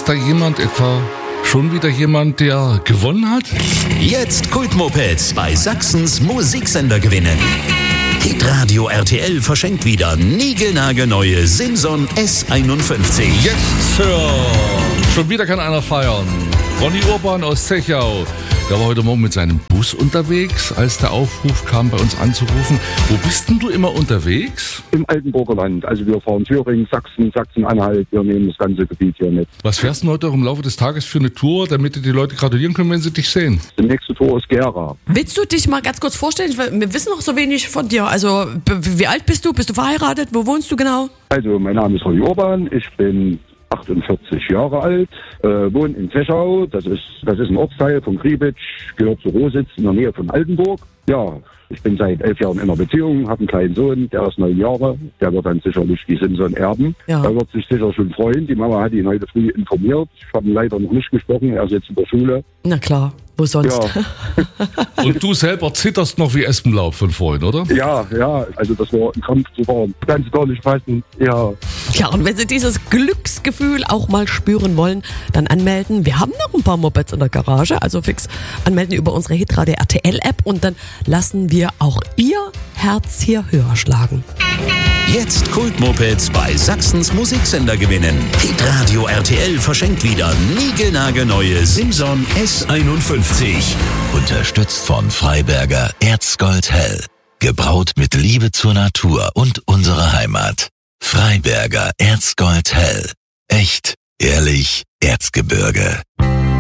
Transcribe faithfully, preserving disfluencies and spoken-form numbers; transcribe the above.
Ist da jemand etwa, schon wieder jemand, der gewonnen hat? Jetzt Kultmopeds bei Sachsens Musiksender gewinnen. Hitradio R T L verschenkt wieder niegelnagelneue Simson S einundfünfzig. Yes, Sir! Schon wieder kann einer feiern. Ronny Urban aus Zechau. Der war heute Morgen mit seinem Bus unterwegs, als der Aufruf kam, bei uns anzurufen. Wo bist denn du immer unterwegs? Im Altenburger Land. Also wir fahren Thüringen, Sachsen, Sachsen-Anhalt. Wir nehmen das ganze Gebiet hier mit. Was fährst du heute im Laufe des Tages für eine Tour, damit dir die Leute gratulieren können, wenn sie dich sehen? Die nächste Tour ist Gera. Willst du dich mal ganz kurz vorstellen? Weil wir wissen noch so wenig von dir. Also wie alt bist du? Bist du verheiratet? Wo wohnst du genau? Also mein Name ist Ronny Urban. Ich bin achtundvierzig Jahre alt, äh, wohne in Zechau, das ist, das ist ein Ortsteil von Kriebitsch, gehört zu Rositz in der Nähe von Altenburg. Ja, ich bin seit elf Jahren in einer Beziehung, habe einen kleinen Sohn, der ist neun Jahre, der wird dann sicherlich die Simson erben. Ja. Er wird sich sicher schon freuen, die Mama hat ihn heute früh informiert, ich habe ihn leider noch nicht gesprochen, er ist jetzt in der Schule. Na klar, wo sonst? Ja. Und du selber zitterst noch wie Espenlaub von vorhin, oder? Ja, ja, also das war ein Kampf zu warm, ganz gar nicht fassen, ja. Ja, und wenn Sie dieses Glücksgefühl auch mal spüren wollen, dann anmelden. Wir haben noch ein paar Mopeds in der Garage, also fix anmelden über unsere Hitradio R T L App und dann lassen wir auch Ihr Herz hier höher schlagen. Jetzt Kultmopeds bei Sachsens Musiksender gewinnen. Hitradio R T L verschenkt wieder niegelnagelneue Simson S einundfünfzig. Unterstützt von Freiberger Erzgold Hell. Gebraut mit Liebe zur Natur und unserer Heimat. Freiberger Erzgold Hell. Echt, ehrlich, Erzgebirge.